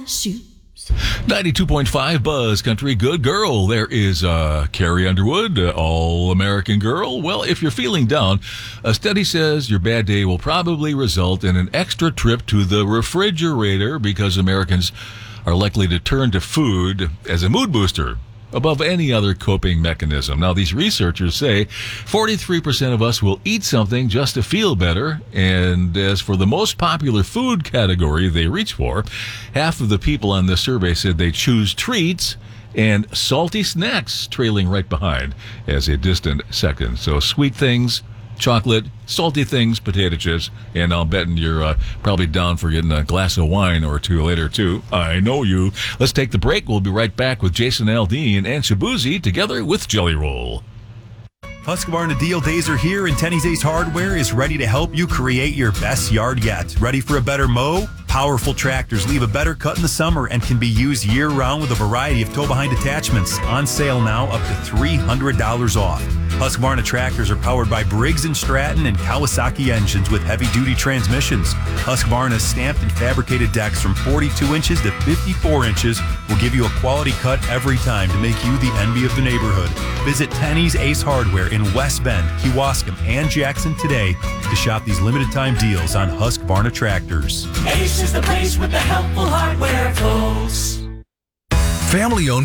shoes. 92.5 Buzz Country. Good girl. There is Carrie Underwood, All-American Girl. Well, if you're feeling down, a study says your bad day will probably result in an extra trip to the refrigerator because Americans are likely to turn to food as a mood booster above any other coping mechanism. Now, these researchers say 43% of us will eat something just to feel better. And as for the most popular food category they reach for, half of the people on this survey said they choose treats, and salty snacks trailing right behind as a distant second. So sweet things, chocolate, salty things, potato chips, and I'll bet you're probably down for getting a glass of wine or two later, too. I know you. Let's take the break. We'll be right back with Jason Aldean and Shabuzi together with Jelly Roll. Husqvarna deal days are here, and Tenny's Ace Hardware is ready to help you create your best yard yet. Ready for a better mow? Powerful tractors leave a better cut in the summer and can be used year-round with a variety of tow-behind attachments. On sale now, up to $300 off. Husqvarna tractors are powered by Briggs & Stratton and Kawasaki engines with heavy-duty transmissions. Husqvarna's stamped and fabricated decks from 42 inches to 54 inches will give you a quality cut every time to make you the envy of the neighborhood. Visit Tenny's Ace Hardware in West Bend, Kewaskum, and Jackson today to shop these limited-time deals on Husqvarna tractors. Ace is the place with the helpful hardware tools. Family-owned